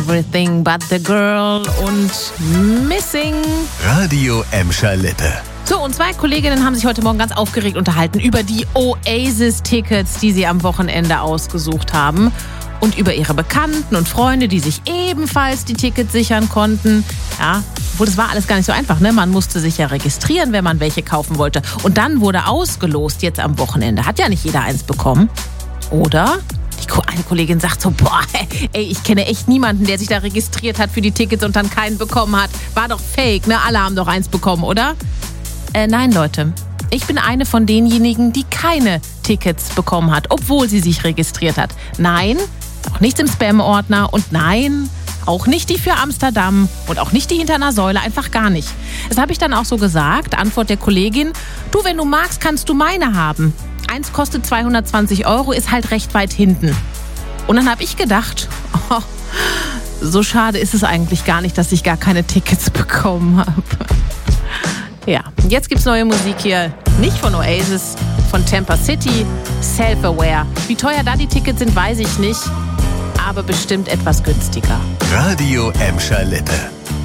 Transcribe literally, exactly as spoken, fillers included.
Everything But The Girl und Missing. Radio Emscher Lippe. So, und zwei Kolleginnen haben sich heute Morgen ganz aufgeregt unterhalten über die Oasis-Tickets, die sie am Wochenende ausgesucht haben. Und über ihre Bekannten und Freunde, die sich ebenfalls die Tickets sichern konnten. Ja, obwohl das war alles gar nicht so einfach, ne? Man musste sich ja registrieren, wenn man welche kaufen wollte. Und dann wurde ausgelost jetzt am Wochenende. Hat ja nicht jeder eins bekommen. Oder? Die eine Kollegin sagt so, boah, ey, ich kenne echt niemanden, der sich da registriert hat für die Tickets und dann keinen bekommen hat. War doch fake, ne? Alle haben doch eins bekommen, oder? Äh, nein, Leute. Ich bin eine von denjenigen, die keine Tickets bekommen hat, obwohl sie sich registriert hat. Nein, auch nichts im Spam-Ordner und nein, auch nicht die für Amsterdam und auch nicht die hinter einer Säule, einfach gar nicht. Das habe ich dann auch so gesagt, Antwort der Kollegin, du, wenn du magst, kannst du meine haben. Eins kostet zweihundertzwanzig Euro, ist halt recht weit hinten. Und dann habe ich gedacht, oh, so schade ist es eigentlich gar nicht, dass ich gar keine Tickets bekommen habe. Ja, jetzt gibt's neue Musik hier, nicht von Oasis, von Tampa City, Self-Aware. Wie teuer da die Tickets sind, weiß ich nicht, aber bestimmt etwas günstiger. Radio Emscher Lippe.